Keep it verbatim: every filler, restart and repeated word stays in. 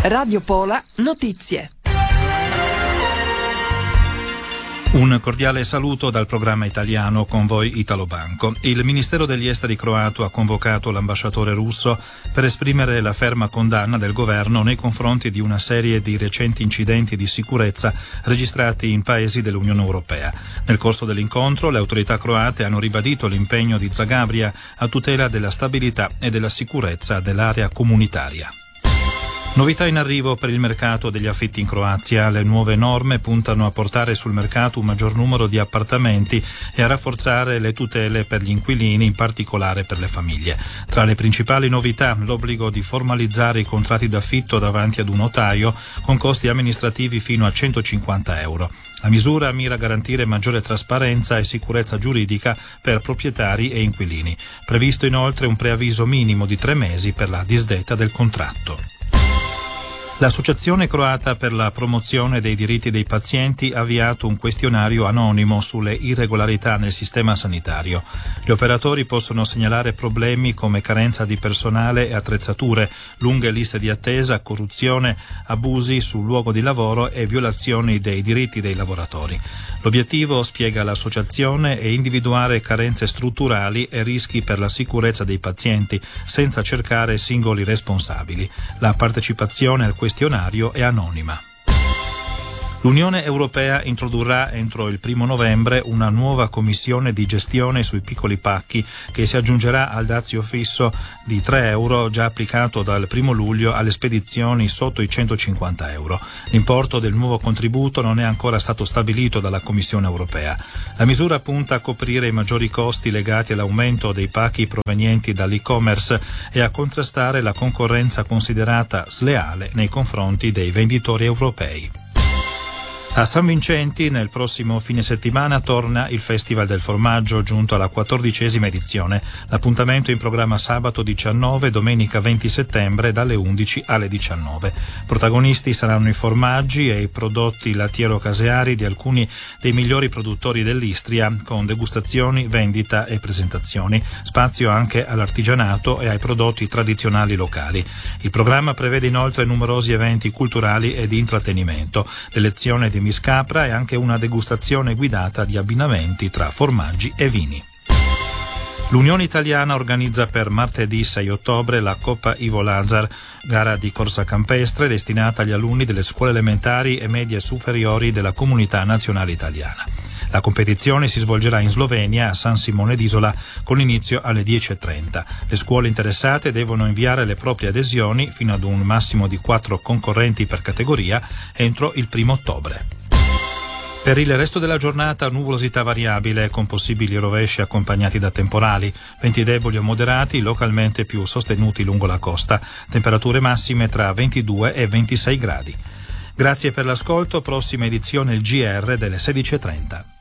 Radio Pola Notizie. Un cordiale saluto dal programma italiano Convoi Italo Banco. Il Ministero degli Esteri croato ha convocato l'ambasciatore russo per esprimere la ferma condanna del governo nei confronti di una serie di recenti incidenti di sicurezza registrati in paesi dell'Unione Europea. Nel corso dell'incontro le autorità croate hanno ribadito l'impegno di Zagabria a tutela della stabilità e della sicurezza dell'area comunitaria. Novità in arrivo per il mercato degli affitti in Croazia. Le nuove norme puntano a portare sul mercato un maggior numero di appartamenti e a rafforzare le tutele per gli inquilini, in particolare per le famiglie. Tra le principali novità, l'obbligo di formalizzare i contratti d'affitto davanti ad un notaio con costi amministrativi fino a centocinquanta euro. La misura mira a garantire maggiore trasparenza e sicurezza giuridica per proprietari e inquilini. Previsto inoltre un preavviso minimo di tre mesi per la disdetta del contratto. L'Associazione croata per la promozione dei diritti dei pazienti ha avviato un questionario anonimo sulle irregolarità nel sistema sanitario. Gli operatori possono segnalare problemi come carenza di personale e attrezzature, lunghe liste di attesa, corruzione, abusi sul luogo di lavoro e violazioni dei diritti dei lavoratori. L'obiettivo, spiega l'associazione, è individuare carenze strutturali e rischi per la sicurezza dei pazienti, senza cercare singoli responsabili. La partecipazione al questionario è anonima. L'Unione Europea introdurrà entro il primo novembre una nuova commissione di gestione sui piccoli pacchi che si aggiungerà al dazio fisso di tre euro già applicato dal primo luglio alle spedizioni sotto i centocinquanta euro. L'importo del nuovo contributo non è ancora stato stabilito dalla Commissione Europea. La misura punta a coprire i maggiori costi legati all'aumento dei pacchi provenienti dall'e-commerce e a contrastare la concorrenza considerata sleale nei confronti dei venditori europei. A San Vincenti nel prossimo fine settimana torna il Festival del Formaggio, giunto alla quattordicesima edizione. L'appuntamento è in programma sabato diciannove e domenica venti settembre dalle undici alle diciannove. Protagonisti saranno i formaggi e i prodotti lattiero-caseari di alcuni dei migliori produttori dell'Istria, con degustazioni, vendita e presentazioni. Spazio anche all'artigianato e ai prodotti tradizionali locali. Il programma prevede inoltre numerosi eventi culturali e di intrattenimento, le lezioni di Miss Capra e anche una degustazione guidata di abbinamenti tra formaggi e vini. L'Unione Italiana organizza per martedì sei ottobre la Coppa Ivo Lazar, gara di corsa campestre destinata agli alunni delle scuole elementari e medie superiori della Comunità Nazionale Italiana. La competizione si svolgerà in Slovenia, a San Simone d'Isola, con inizio alle dieci e trenta. Le scuole interessate devono inviare le proprie adesioni, fino ad un massimo di quattro concorrenti per categoria, entro il primo ottobre. Per il resto della giornata nuvolosità variabile con possibili rovesci accompagnati da temporali, venti deboli o moderati localmente più sostenuti lungo la costa, temperature massime tra ventidue e ventisei gradi. Grazie per l'ascolto, prossima edizione il G R delle sedici e trenta.